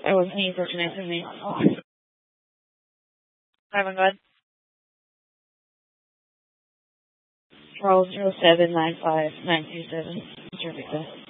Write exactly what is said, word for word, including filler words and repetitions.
That wasn't you for connecting me. Haven't got Charles zero seven nine five nine two seven. Terrific.